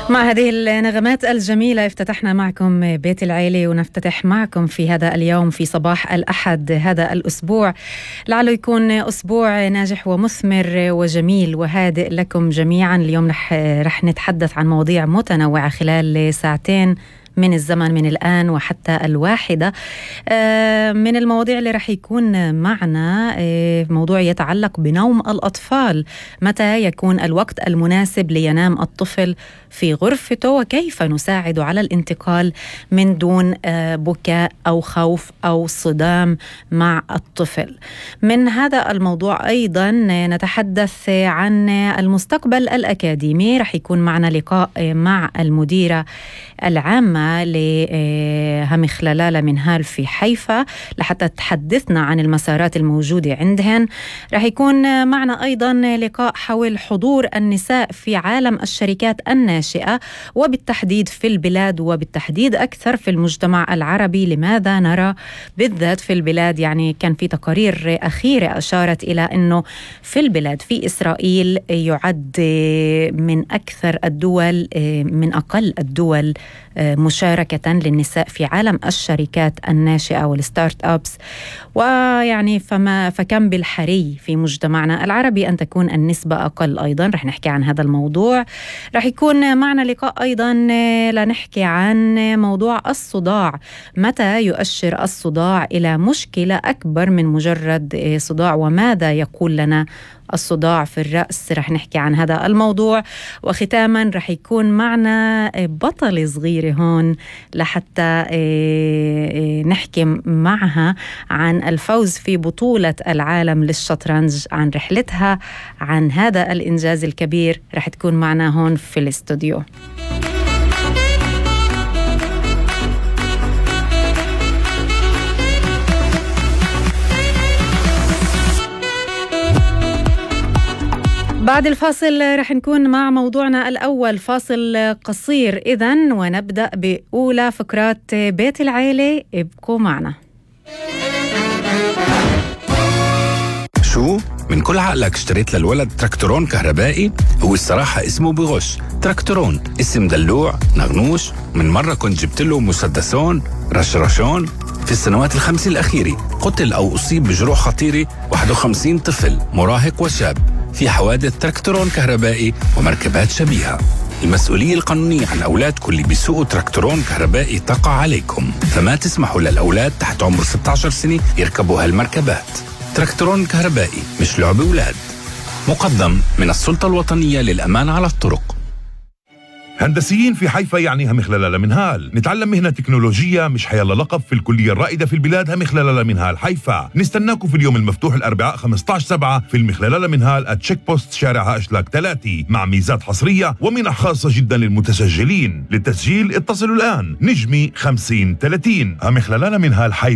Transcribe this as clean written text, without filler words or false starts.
مع هذه النغمات الجميلة افتتحنا معكم بيت العيلة، ونفتتح معكم في هذا اليوم في صباح الأحد هذا الأسبوع، لعله يكون أسبوع ناجح ومثمر وجميل وهادئ لكم جميعا. اليوم رح نتحدث عن مواضيع متنوعة خلال ساعتين من الزمن، من الآن وحتى 1:00. من المواضيع اللي رح يكون معنا موضوع يتعلق بنوم الأطفال. متى يكون الوقت المناسب لينام الطفل في غرفته، وكيف نساعد على الانتقال من دون بكاء أو خوف أو صدام مع الطفل. من هذا الموضوع أيضا نتحدث عن المستقبل الأكاديمي. رح يكون معنا لقاء مع المديرة العامة لهمخللالة منهال في حيفا لحتى تحدثنا عن المسارات الموجودة عندهن. رح يكون معنا أيضا لقاء حول حضور النساء في عالم الشركات الناشئة، وبالتحديد في البلاد، وبالتحديد أكثر في المجتمع العربي. لماذا نرى بالذات في البلاد، يعني كان في تقارير أخيرة أشارت إلى أنه في البلاد في إسرائيل يعد من أكثر الدول، من أقل الدول مشاركة للنساء في عالم الشركات الناشئة والستارت أبس. ويعني فكم بالحري في مجتمعنا العربي أن تكون النسبة أقل. أيضا رح نحكي عن هذا الموضوع. رح يكون معنا لقاء أيضا لنحكي عن موضوع الصداع. متى يؤشر الصداع إلى مشكلة أكبر من مجرد صداع، وماذا يقول لنا الصداع في الرأس؟ رح نحكي عن هذا الموضوع. وختاما رح يكون معنا بطل صغيرة هون لحتى نحكي معها عن الفوز في بطولة العالم للشطرنج، عن رحلتها، عن هذا الإنجاز الكبير. رح تكون معنا هون في الاستوديو. بعد الفاصل رح نكون مع موضوعنا الأول، فاصل قصير إذن، ونبدأ بأولى فقرات بيت العيلة. ابقوا معنا. شو؟ من كل عقلك اشتريت للولد تراكتورون كهربائي؟ هو الصراحة اسمه بغش تراكتورون، اسم دلوع نغنوش. من مرة كنت جبت له مسدسون رشرشون. في السنوات ال5 الأخيرة قتل أو أصيب بجروح خطيرة 51 طفل مراهق وشاب في حوادث تراكتورون كهربائي ومركبات شبيهة. المسؤولية القانونية عن أولادكم اللي بيسوقوا تراكتورون كهربائي تقع عليكم، فما تسمحوا للأولاد تحت عمر 16 سنة يركبوا هالمركبات. تراكتورون كهربائي مش لعب أولاد. مقدم من السلطة الوطنية للأمان على الطرق. هندسيين في حيفا يعني همخللالة منهال. نتعلم مهنة تكنولوجية مش حيلا لقب في الكلية الرائدة في البلاد همخللالة منهال حيفا. نستناكم في اليوم المفتوح الأربعاء 15/7 في المخللالة منهال @تشيك بوست شارع هاشلاك 3 مع ميزات حصرية ومنح خاصة جدا للمتسجلين. للتسجيل اتصلوا الآن نجمي 50 30. همخللالة منهال حيفا.